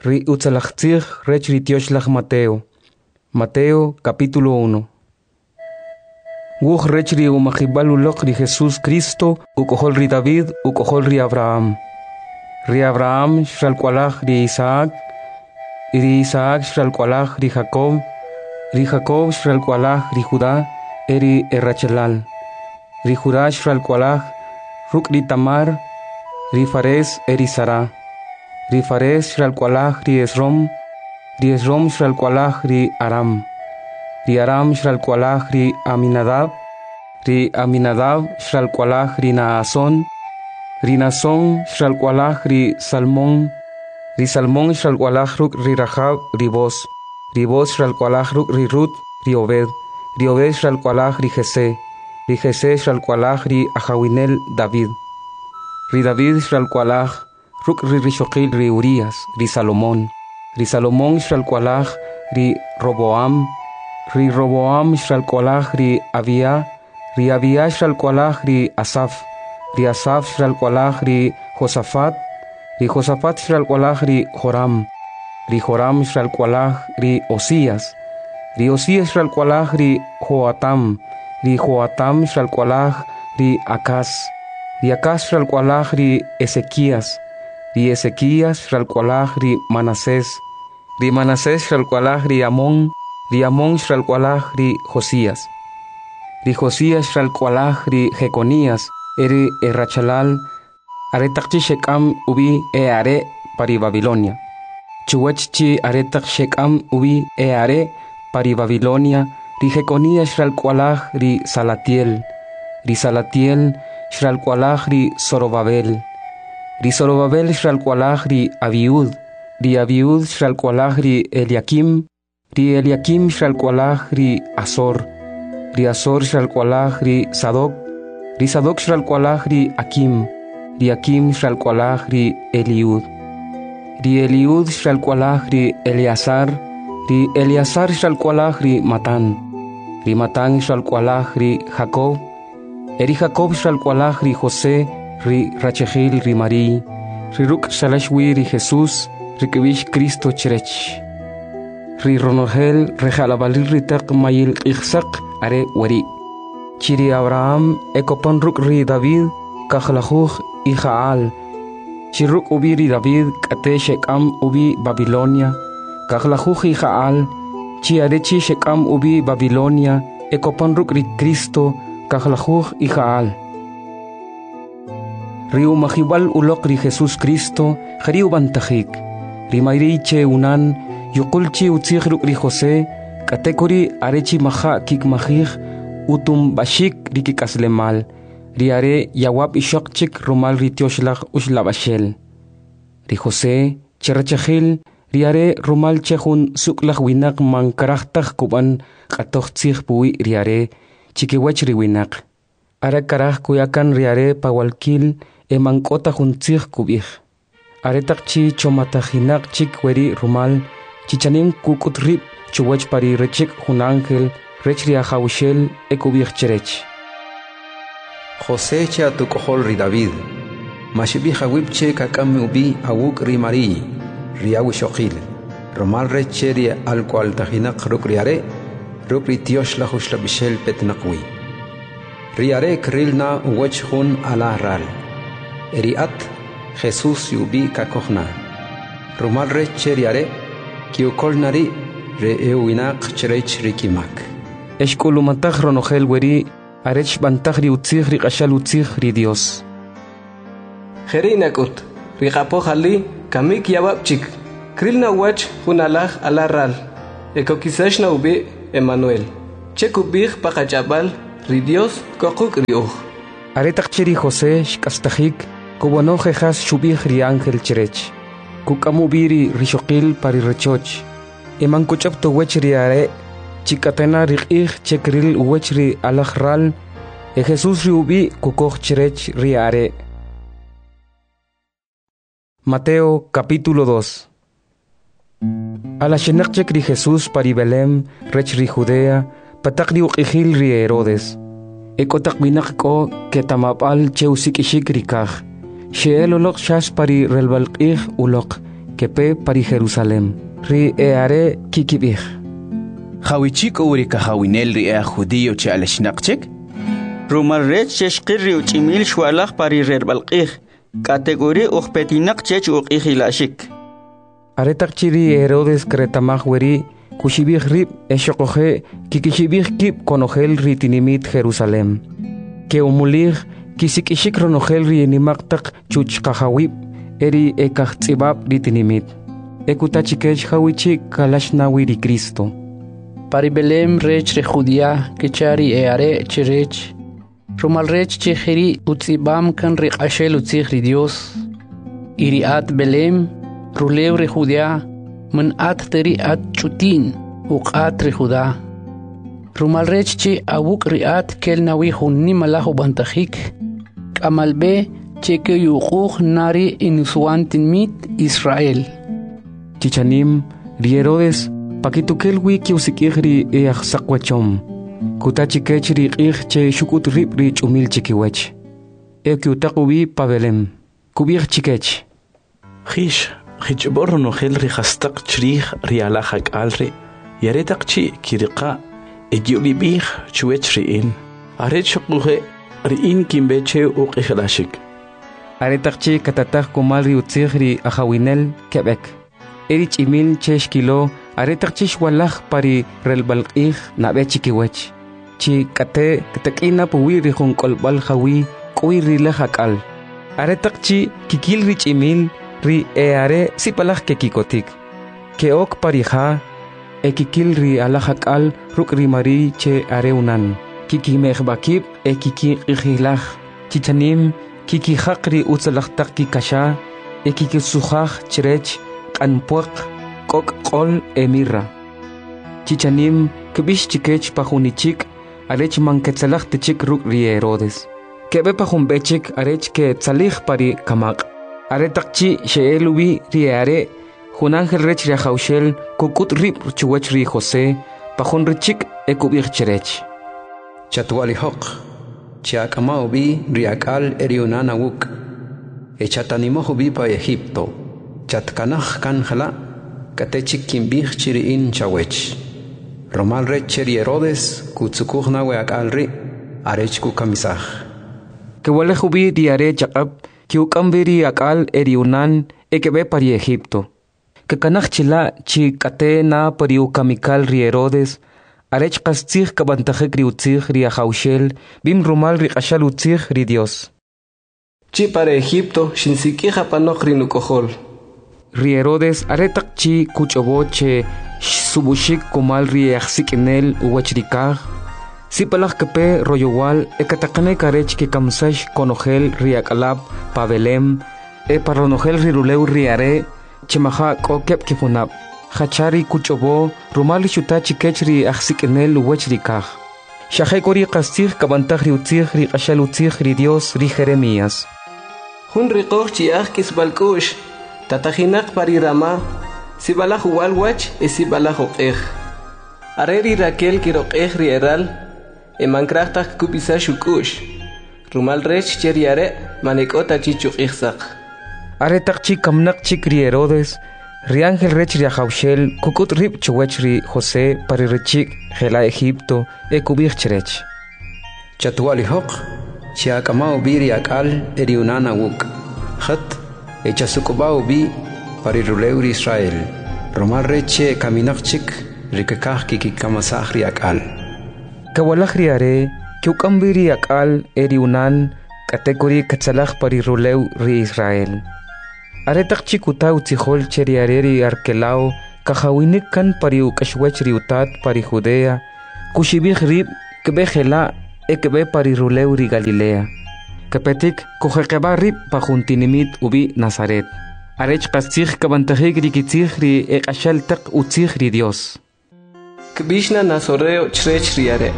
Ri utzalachtzig rech ritioshlag Mateo. Mateo capítulo 1. Wuch rech ri umachibal ulok ri Jesús Cristo, ukohol ri David, ukohol ri Abraham. Ri Abraham shralkwalach ri Isaac, ri Isaac shralkwalach ri Jacob, ri Jacob shralkwalach ri Judá, eri Errachelal. Ri Judá shralkwalach ruk ri Tamar, ri Fares eri Sara. Ri Fares shralkwalach ri Esrom shralkwalach ri Aram. Ri Aram shralkwalach ri Aminadab. Ri Aminadab shralkwalach ri Naason. Ri Naason shralkwalach ri Salmón. Ri Salmón shralkwalach ruk ri Rahab ri Boz. Ri Boz shralkwalach ruk ri Rut ri Obed. Ri Obed shralkwalach ri Jesé. Ri Jesé shralkwalach ri Ahawinel David. Ri David shralkwalach ruk ri Rishoqil ri Urias, ri Salomón. Ri Salomón shralkwalach ri Roboam. Ri Roboam shralkwalach ri Abia. Ri Abia shralkwalach ri Asaf. Ri Asaf shralkwalach ri Josafat. Ri Josafat shralkwalach ri Joram. Ri Joram shralkwalach ri Osías. Ri Osías shralkwalach ri Joatam. Ri Joatam shralkwalach ri Acaz. Ri Acaz shralkwalach ri Ezequías. Ri Ezequías shralkwalach ri Manasés. Ri Manasés shralkwalach ri Amón. Ri Amón shralkwalach ri Josías. Ri Josías shralkwalach ri Jeconías, eri Errachelal. Aretachchi Shekam ubi are pari Babilonia. Chuwachchi aretach Shekam ubi are pari Babilonia. Ri Jeconías shralkwalach ri Salatiel. Ri Salatiel shralkwalach ri Zorobabel. Ri Zorobabel shralkwalach ri Abiud. Ri Abiud shralkwalach ri Eliakim. Ri Eliakim shralkwalach ri Azor. Ri Azor shralkwalach ri Sadoc. Ri Sadoc shralkwalach ri Akim. Ri Akim shralkwalach ri Eliud. Ri Eliud shralkwalach ri Eleazar. Ri Eleazar shralkwalach ri Matán. Ri Matán shralkwalach ri Jacob. Eri Jacob shralkwalach ri José, ri Rachegil ri Marí. Ri ruk shalashwi ri Jesús, ri kibish Cristo cherech. Ri Ronogel rejalabalil ri taq mayil ichsak are wari. Chiri Abraham ekopan ruk ri David, kachlajuj Ijaal. Chiruk ubi ri David kate Shekam ubi Babilonia. Kachlajuj Ijaal. Chiarechi Shekam ubi Babilonia. Ekopan ruk ri Cristo, kachlajuj Ijaal. Riu mahibal ulok ri Jesús Cristo, jariu bantajik. Ri mayriche unan, yukulchi utzig ruk ri José, katekori arechi maha kik mahig, utum bashik ri kikaslemal. Ri are yawab ishokchik rumal ri tioshlach ushlabashel. Ri José, cherachahil, ri are rumal chehun suklach winak man karachtach kuban katoch tzig pui ri are, chikiwech ri winak. Ara karach kuyakan ri are pawalkil, emankota juntzig kubih. Aretak chi chomatajinak chik weri rumal, chichanim kukut rip chuwech pari rechik jun ángel, rech ri ahawishel ekubih cherech. José che atukohol ri David, mashibih awipche kakam ubi awuk ri Marí, ri awishoqil, rumal reche ri alkual tajinak ruk ri are, ruk ri tiosh la hushlabishel petnakwi. Ri are krilna uwech jun ala ral. Eriat Jesús yubi kakohna. Rumal reche ri are, kiukol nari re euinak cherech rikimak. Eshkulumatach ronogel weri, arech bantach ri utzig ri qashal utzig ri Dios. Jerinakut, ri qapohali kamik yababchik. Krilna wach hunalaj ala ral. Ekokisashna ubi Emmanuel. Chekubig pakachabal ri Dios kokuk ri uj. Aretak chiri José shkastajik, kubano jejas shubig ri ángel cherech. Kukamubiri rishoqil pari rechoch. Emankuchap to wech ri are, chikatena rig chekril wech ri alajral. E Jesús ri ubi kukoch cherech ri are. Mateo capítulo 2. A la shenakchek ri Jesús pari Belém, rech ri Judea, patak ri uqihil ri Herodes. Ekotak binak ko ketamapal cheusik ishik rikaj. Sheel ulok shas pari relbalqih ulok, kepe pari Jerusalem. Ri eare kikibich. Hawichik uri ka hawinel ri judío che aleshnaqchek? Rumal rech cheshqir ri uchimil shwalach pari rerbalqih. Categoría uqpetinaq chech uqihilashik. Aretak chiri Herodes kretamaj weri kushibih rib eshokoje kikishibih kip konogel ritinimit Jerusalem. Que umulig kisikishik ronogel rienimaktak chuchkahawib eri ekachtzibab ritinimit. Ekutachikech hawichik kalashnawi Cristo. Pari Belem rech re Judía kichari eare cherech. Rumal rech chejeri utzibam kan re ashel utzig ri Dios. Iriat Belem rulew re Judía man at teri at chutin uqat re Judá. Rumal rech che awuk riat kel nawi hunni malahu bantajik. Kamalbe che ke yuquq nari inusuantin mit Israel. Chichanim ri Herodes pakitukel wiki usikihri eachsakwachom. Kutachikech ri che shukut rib ri chumil chikiwech. Ekiutakubi pabelem. Kubich chikech. Khish borro no gel ri khastaq chrih ri alahak alri. Yaretak chi kiriqa egiuli bih chuech riin. Aret shukuhe riin kimbeche uqihilashik. Aretak chi katatak kumal ri utzig ri ahawinel Quebec. Erich imil chesh kilo aretak chish walach pari relbalqih nabe chikiwech. Chi kate katakina puwi ri kolbal hawi kuwi ri lahakal. Aretak chi kikil rich imil ri eare sipalach kekikotik. Keok parija ekikil ri alahakal ruk ri mari che areunan. Kikimech bakib ekiki ihilach. Chichanim kikihak ri utzalachtak kikasha ekikisuhach cherech anpuak kok kol emirra. Chichanim kebish chikech pahunichik arech manketsalach tichik ruk ri Herodes. Kebe pahumbechik arech ke tsalih pari kamak. Aretakchi sheelubi ri are hunangel rech ri haushel kukut rip chuwech ri Jose pahun richik ekubich cherech. Chatwali hok chiakamao bi riakal eriunana wuk. Echatanimo bi pa Egipto. Chatkanaj kanjala katechik kimbih chiriin chawech. Romal rech cheri Herodes kutsukuhna weakalri arech kukamisaj. Kewale hubi diare chakab kiukambiri akal eriunan ekebe pari Egipto. Kekanaj chila chi kate na pari ukamikal ri Herodes arech kastzig kabantajek ri utzig ri ahaushel bim rumal ri kashal utzig ri Dios. Chi para Egipto shinsikija panok ri nukohol. Ri Herodes aretak chi kuchoboche subushik kumal ri axsikinel uwachrikaj. Sipalach kepe royowal ekatakane karech ke kamsash konogel ri akalab pabelem paronogel ri ruleu ri are chemaha kokep kifunab. Hachari kuchobo rumali shuta chikech ri axsikinel uwachrikaj. Shahekori kastig kabantaj ri utzig ri kashal utzig ri Dios ri Jeremías. Hun riqoj chiaj kisbalkush. Tatajinak pari Rama, sibalaj walwach e sibalaj oqej. Areri Raquel kiroqej rieral, emankrachtak kupisa shukush. Rumal rech cheriare manekota chichuqijsaq. Aretak chi kamnak chik ri Herodes, ri ángel rech ri ahaushel kukut rip chuwech ri Jose pari rechik gela Egipto e kubich cherech. Chatwali hok chiakamao bi riakal eriunana wuk. Khat echasukubao bi pari ruleuri Israel. Romal reche kaminachik rikakaj kikikamasaj riakal. Kawalaj riare kiukambiri akal eriunan kategori katsalaj pari ruleu ri Israel. Aretak chikuta utzihol cheriare ri arkelao kahawinik kan pari ukashwech ri utat pari Judea kushibij rib kebe gela ekebe pari ruleu ri Galilea. Kepetik kujekeba rib pajuntinimit ubi Nazaret. Arech kastzig kabantajik rikitzig ri ekashal tak utzig ri Dios. Kbishna nazoreo chrech riare.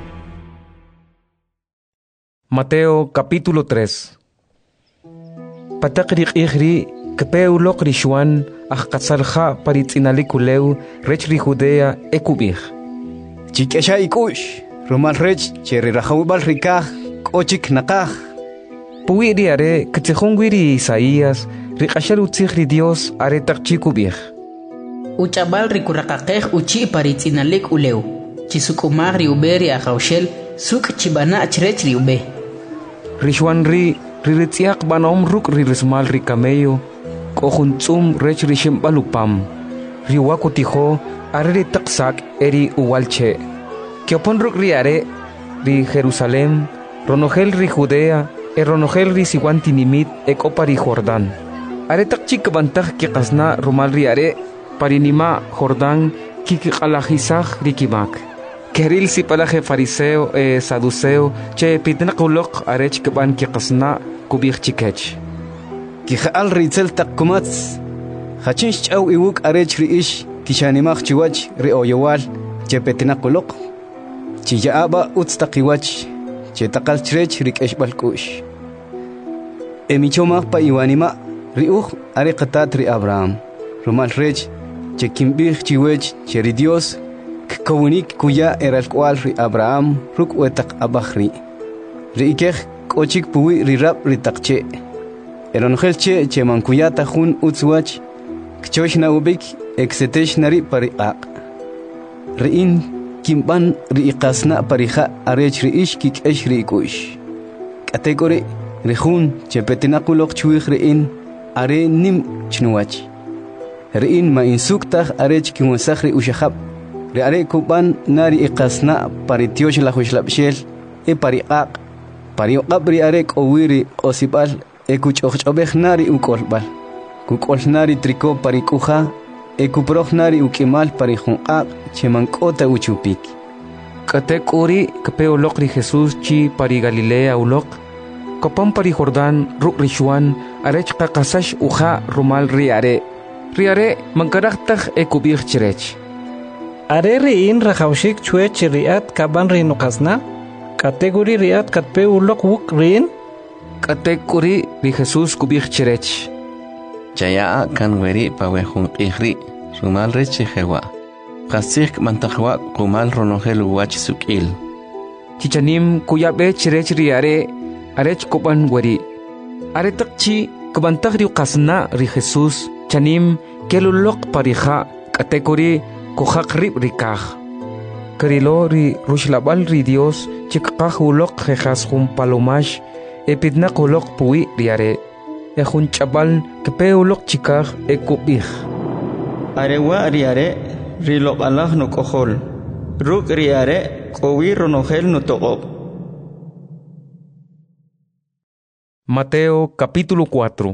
Mateo capítulo 3. Patak ri kepeu lok ri Juan ajkatzalja paritzinalikuleu rech ri Judea ekubij. Chikesha ikush rumal rech cheri rahawbal rikaj kochik nakaj. Puwi riare kitzihungwi ri Isaías riqashal utzig ri Dios aretak chikubij. Uchabal rikuraqaqej uchi paritzinalik uleu. Chisukumag ri uberi ajaushel suk chibana achrech ri ube. Rishwan ritziak banom ruk rismal ri camello. Kohuntzum rech rishim balupam. Riwakutijo arri taksak eri uwalche. Kiopon ruk riare ri Jerusalem. Ronogel ri Judea. Ronogel ri siwantinimit ekopari Jordán. Aretak chikabantag kikasna rumal riare. Parinima Jordán kikikalahisaj rikimak. Keril si palaje fariseo saduceo che pitnakulok arech kaban kikasna kubik chikech. Kikhaal ritzel takkumats. Hachinch chaw iwuk arech riish kishanimach chiwach rioyowal che pitnakulok. Chiyaaba utstakiwach che takal chrech rikesh balkush. Emichomak pa iwanima riuj areqatat ri Abraham. Rumal rech che kimbih chiwech che ri Dios kawunik kuya eral kwal ri Abraham ruk wetak abahri. Ri ikej kochik puwi ri rab ri takche. Eronjel che mankuyata jun utzwach kchosh na ubik exetesh nari pariqaq. Riin kimban ri iqasna parija arech ri ish kikesh ri kush. Kategori ri jun che petinakulok chwih riin are nim chnuwach. Riin ma insuktaj arech kiwasajri ushahab. Ri are kuban nari iqasna paritiosh la hushlabshel pariqaq. Pariqab ri are kowiri osibal ekuchojobej nari ukolbal. Kukol nari triko parikuja ekuproj nari ukimal parijunqaq chemankota uchupik. Katekuri kapeolok ri Jesús chi pari Galilea ulok. Kopam pari Jordán ruk rishuan arech qaqasash uja rumal riare. Riare mankaraktaj ekubij chirech. Are riin rajaushik chuech riat kaban rinuqasna. Kategori riat katpe ulok wuk riin. Katekuri ri Jesús kubij chirech. Chaya kan weri pawehun ihri rumal rechi jewa. Qasik mantajwa kumal ronogel wach sukil. Chichanim kuyabe chirech riare arech koban weri. Are takchi kabantag ri qasna ri Jesús chanim kelulok parija kategori kuhakrib rikaj. Karilo ri rushlabal ri Dios chikqaj ulok jejas jun palomash epidnak ulok puwi riare. Ejun chabal kepe ulok chikaj ekubij. Arewa riare rilok alah no kohol. Ruk riare kowi ronogel no togob. Mateo capítulo 4.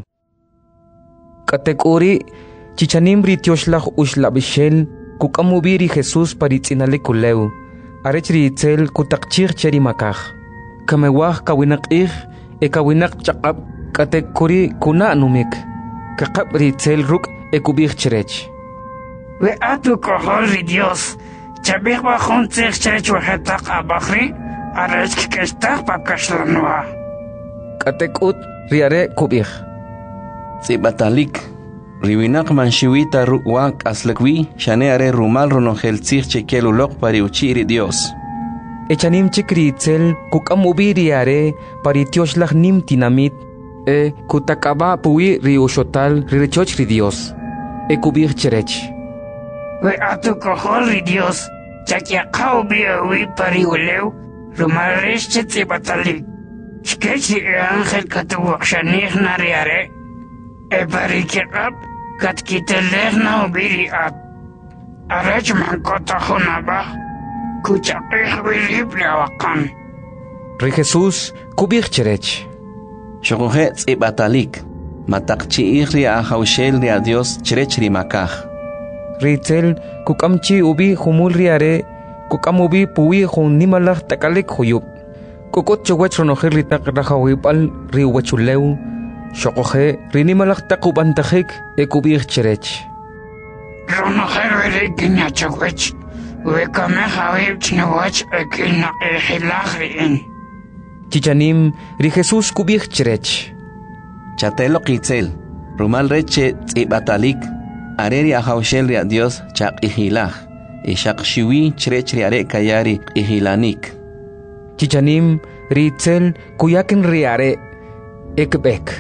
Kategori chichanim ritioshlah ushlabishel kukamubiri Jesús paritzinale kuleu. Arech ritzel kutakchir cherimakaj. Kamewah kawinaqij ekawinak chaqab kategori kuna numik. Kakab ritzel ruk ekubij chirech. We atu kohol ri Dios. Chabih bajun tzich chirech wahetak abahri. Arech kikestak pakashlanua. Katekut riare kubij. Zibatalik. Riwinak manshiwita rukwak aslakwi shane are rumal ronogel tzich chekel ulok pari uchiri Dios. Echanim chikritzel kukamubiri are paritioshlah nim tinamit kutakaba puwi ri ushotal rirechoch ri Dios. Ekubij chirech. We atu kohol ri Dios. Chakiaqaw biawi pari uleu. Rumaresh chetzibatalik. Shkechi angel katuwakshanih nariare. Ebarikirab katkiteleh na ubiri at. Arech mankota hunaba. Kuchaqih wilibri awakan. Ri Jesús kubij chirech. Shokoje tzibatalik. Matakchi ihri ahaushel ri a Dios chirech rimakaj. Ritzel kukamchi ubi humul riare. Kukamubi puwi hun nimalaj takalik huyub. Kokot chowech ronogel ritak rajawipal ri wechuleu. Shokoje rinimalaj takubantajik ekubij chirech. Ronogel wiri kinya chowech. Wekameh awib chnawach ekina ehilaj riin. Chichanim ri Jesús kubij chirech. Chatelo kitzel. Rumal reche tzibatalik. Areri ahaushel ri a Dios chaq ihilaj. Ishaq shiwi chirech riare kayari ihilanik. Chichanim ritzel kuyakin riare ekbek.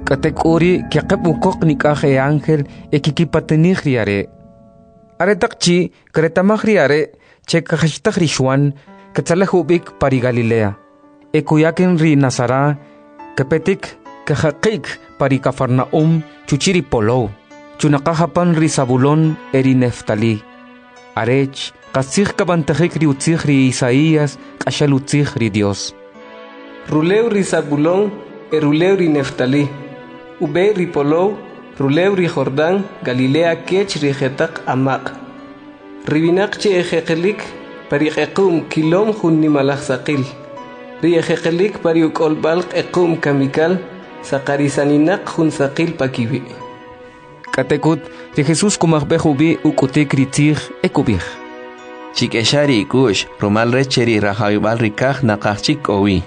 katekuri kiaqep nikah e ángel e kikipatenih riare. Aretakchi kretamah riare che kakashtak rishwan katsalahubik pari Galilea. E kuyaken ri Nazara kapetik kahakik pari Cafarnaum chuchiri polo. Chunakahapan ri Zabulón eri Neftali. Arech kasih kabantajik ri utzih ri Isaías kashal utzih ri Dios. Ruleu ri Zabulón ruleu ri Neftali. Ube ri polo ruleu ri Jordán Galilea kech ri jetak amak. Ribinak che ejekelik pari ekum kilom junni malach sakil. Ri ejekelik pari ukolbalk ekum kamikal sakarisaninak jun sakil pakibi. Katekut ri Jesús kumahbehubi ukutik ritzih ekubih. Chikeshari kush romal recheri rahayubal rikah nakachik owi.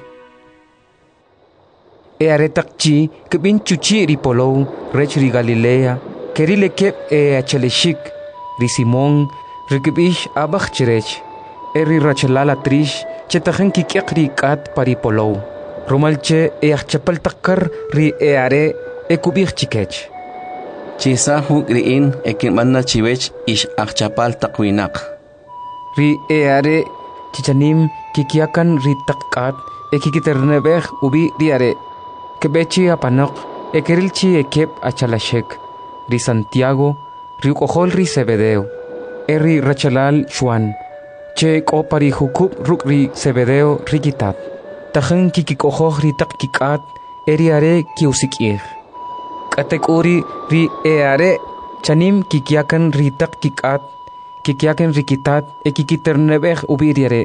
E aretakchi kebin chuchi ri polo rech ri Galilea kerile kep e acheleshik ri Simón rikibish abach cherech eri rachelala trish chetajen kikiak ri kat pari polo romalche e achapal takkar ri e are e kubich chikech chisa hukriin e kimanna chiwech ish achapal takwinak ri e are chichanim kikiakan ri takkat e kikiternebeh ubi ri are kebechi apanok e kerilchi e kep achalashek ri Santiago ri ukohol ri Zebedeo eri rachalal Juan che kopari hukub rukri Zebedeo rikitat tajen kikikohoj ri takkikat eri are kiusikir katekuri ri e are chanim kikiakan ri takkikat kikiakan rikitat e kikiternebeh ubiriare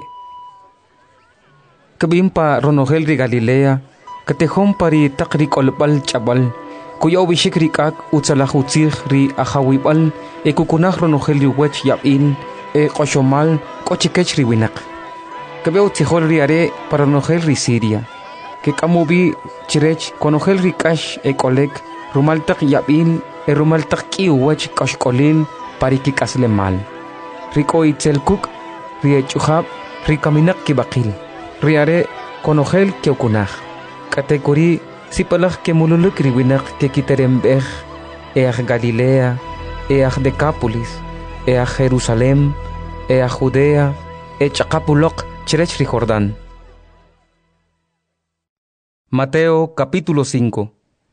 kabimpa ronogel ri Galilea katejón pari takri kolbal chabal kuya ubishik rikak utzalahutzih ri ahawibal e kukunah ronogel ri wech yabin e koshomal kochikech ri winak kabeu tijol ri are para ronogel ri Siria que kamubi chirech konogel ri kash e kolek rumaltak yabin e rumaltak ki wech kashkolin pari kikasle mal riko itzelkuk ri echuhab ri kaminak kibakil ri are konogel keukunah kategori sipalak ke mululuk riwinak ke kiterembeh Galilea Decápolis Jerusalem Judea Chacapulok cherech ri Jordán. Mateo capítulo 5.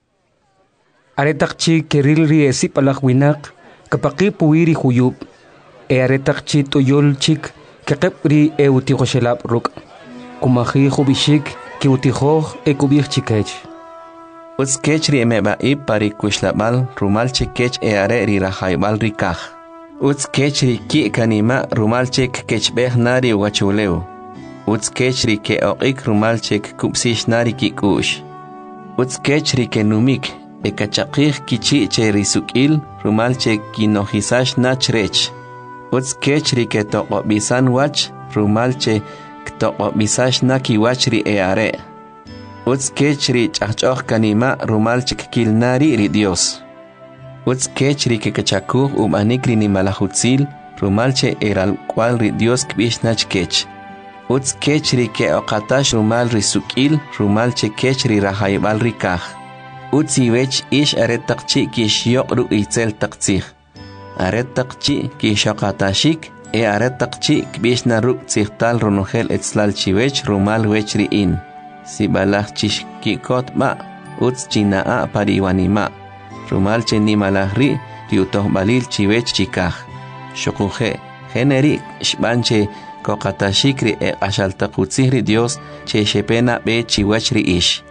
Aretakchi keril ri sipalak winak kapaki puiri huyub aretakchi toyol chik kekep ri utikoshelab ruk kumahi hubishik ki utijoj e kubir chikech. Uts kechri emeba i pari kushlabal rumal chikech e are ri rahaybal rikaj. Uts kechri ki kanima rumal chik kechbeh nari wachuleu. Uts kechri ke oqik rumal chik kupsish nari ki kush. Uts kechri ke numik e kachaqih kichi che risukil rumal chik kinohisash nachrech. Uts kechri ke toqobisan wach rumal che Ktoqo bisash naki wachri e are. Uts kechri chachok kanima rumal chikil nari ri Dios. Uts kechri ke kachakuh anikri ni malahutzil rumal che eral cual ri Dios kbish nach kech. Uts kechri ke oqatash rumal ri sukil rumal che kechri rahaybal rikaj. Uts iwech ish aretakchi kish yoqru itzel taktzih. Aretakchi kish oqatashik aretakchi kbish naruk tzihtal ronogel etzlal chiwech rumal wechri in. Sibalach chish kikot ma uts chinaa pariwanima. Rumal cheni malahri riutoh balil chiwech chikaj. Shokuje generi shbanche kokatashikri ashaltakutzihri Dios che shepena be chiwachri ish.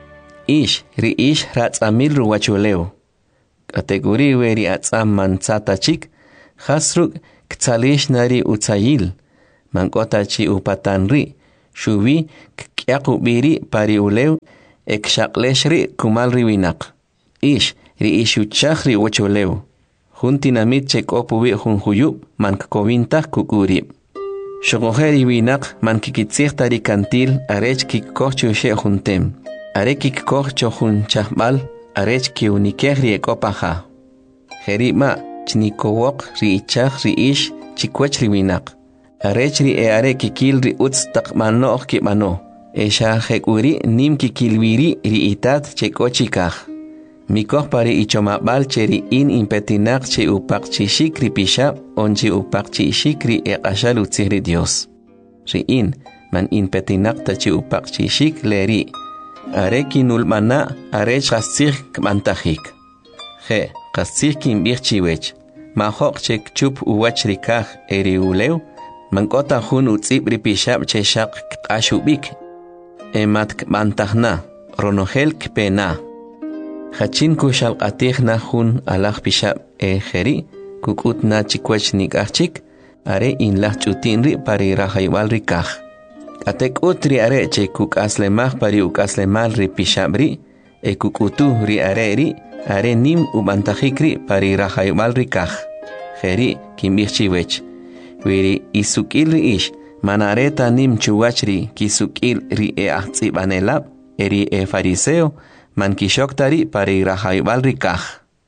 Ri ish ratzamil ruwachuleo. Kategori weri atzam manzata chik hasruk Ktsalish nari utzayil, mankotachi upatanri, shuvi kyakubiri pari uleu, ekshaqleshri kumalri winak. Ri ishuchachri wachuleu. Juntinamit chekopubi junjuyub, mankkovintah kukurib. Shogojeri winak mankikitziehtari kantil, arech kikkochushe juntem. Arekik kocho junchahbal, arech kiunikehri ekopaha. Jerima. Chnikowok ri ichach ri ish chikwech ri winak. Arech ri are kikil ri utz takmanoh kibano. Esha hekuri nim kikilwiri ri itat chekochikaj. Mikoh pari ichomabal cheri in impetinak che upakchi shikri pishab onchi upakchi shikri eqashal utzihri Dios. Riin man impetinak tachi upakchi shik leri. Are kinulmana are chasir kmantajik. Je, kasir kimbirchiwech. Mahok chek chup uwachrikaj eri uleu. Mankota hun utzibri pishab che shak kashubik. Emat kmantajna, ronogel kpena. Hachin kushal qatihna hun alaj pishab jeri. Kukutna chikwech nikachik. Are in lah chutinri pari rahaywal rikaj. Atek utri are che kuk aslemah pari uk aslemal ri pishabri. E kukutu ri are nim ubantajikri pari rahaywal rikaj. Jeri kimbirchiwech. Wiri isukil ri ish. Manareta nim chuwachri kisukil ri ahtsibanelab. Eri fariseo. Man kishoktari pari rahaywal rikaj.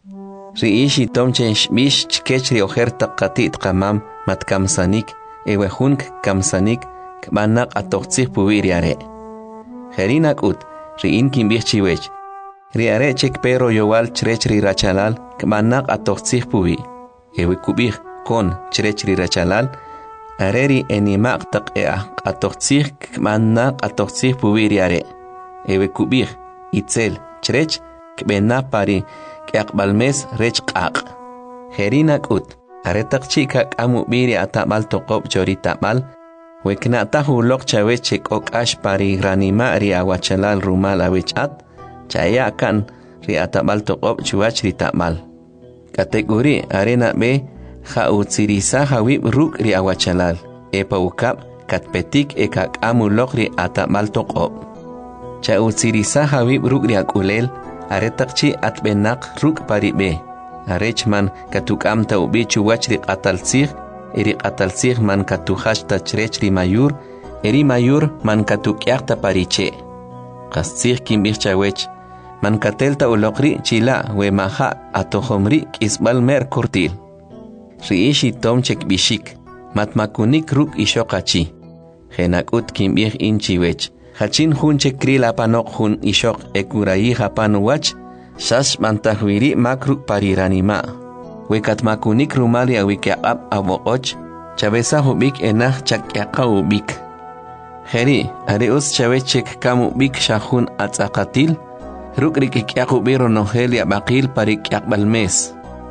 Ri ish itomchen shmish chkechri ojerta qatit qamam matkamsanik. Ewehunk kamsanik. Kmanak atoqtsih puwiri are. Jerinak ut, riin kimbirchiwech. Ri are chek pero yowal chrechri rachalal, kmanak atoqtsih puwi. Ewe kubih kon chrechri rachalal, areri enimak tak atoqtsih kmanak atoqtsih puwiri are. Ewe kubih itzel chrech kbena pari kakbalmes rech qaq. Jerinak ut, are takchika kamu biri atamal toqob chori tamal. Weknatahu lok chawechek ok ash pari granima ri awachalal rumal awechat, chayakan ri atabal toqob chuach ri tamal. Kategori arena be ha utsirisa hawib ruk ri awachalal, epa ukap katpetik ekak amulok ri atabal toqob. Cha utsirisa hawib ruk ri akulel, aretakchi atbenak ruk pari be. Arechman katukam taubi chuach ri atalsir, eri qatalsig man katuhashta chrechri mayur, eri mayur man katukyaqta pariche. Qastsig kimbirchawech, man katelta uloqri chila we maha atohomri kisbal mer kurtil. Riishi tomchek bishik, matmakunik ruk ishokachi. Genakut kimbir inchiwech, hachin hun chekri lapanok hun ishok ekurayi hapanuwach, shash mantahwiri makruk pariranima. Wekat makunik rumali awikyaqab aboqoch, chabesa hubik enah chakyaka ubik. Jeri, areus chavechek kamu bik shahun atzakatil, rukrik ikyaqubiro noheli abaqil parikyaqbalmes.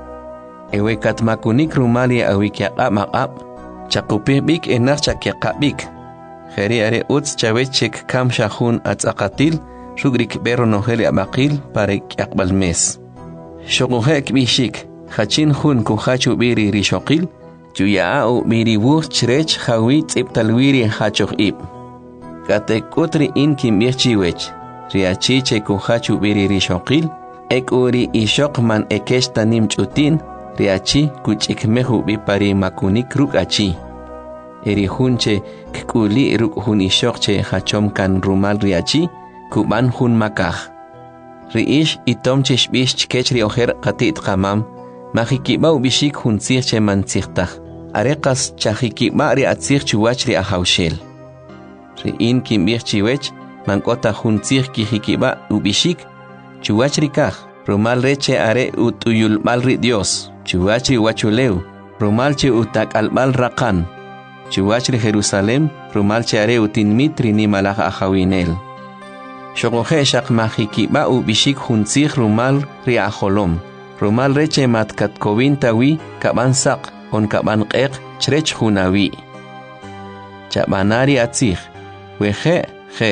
Ewekat makunik rumali awikyaqab maqab, chakupih bik enah chakyaqabik. Jeri areus chavechek kam shahun atzakatil, rukrik bero noheli abaqil parikyaqbalmes. Shokuhek bishik. Hachin hun kuhachu biri rishokil, chuyaau biri wuh chrech hawi tsiptalwiri hachoch ib. Katekutri in kimbirchiwech, riachiche kuhachu biri rishokil, ek uri ishok man ekeshta nim chutin, riachi kuchikmehu bipari makunik ruk achi. Eri hunche kuli ruk hun ishokche hachom kan rumal riachi, kuban hun makah. Riish itomche shbish chkechri oher qatit qamam, Majikiba ubishik hunzir che manzirtah. Arekas chajikiba ri atzir chuwach ri ahaushel. Ri in kimbir chiwech, mankota hunzir kijikiba ubishik, chuwach ri kaj. Rumal reche are utuyul mal ri Dios. Chuwach ri wachuleu. Rumal che utak almal rakan. Chuwach ri Jerusalem, rumal che are utinmitri ni malach ahawinel. Shogohe shak majikiba ubishik hunzir rumal ri aholom. Rumal reche matkat kovin kaban sak on kaban qeq chrech hunawi. Chabanari atzig. Weje,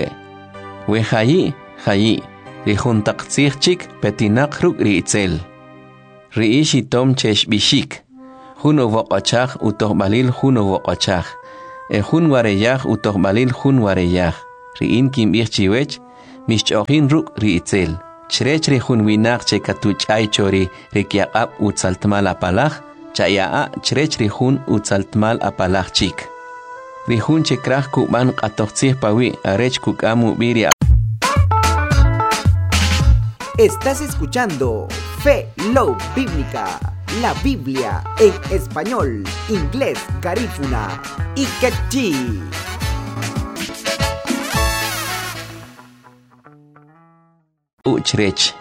Wehayi, Rihun taqtzig chik petinak ruk ri itzel. Riishi tom chesh bishik. Huno voqachach utohbalil huno voqachach. Hun wareyach utohbalil hun wareyach. Riin kimbir chiwech, mishchohin ruk ri itzel. Chrechri hun winak che katuchay chori rikyaqab utzaltmal apalaj, chayaa chrechri hun utzaltmal apalaj chik. Rihun che kraj kuban qatoqtzih pawi arech kukamu biri. Estás escuchando Fe Love Bíblica, la Biblia en español, inglés, garífuna y quechí. Uchrech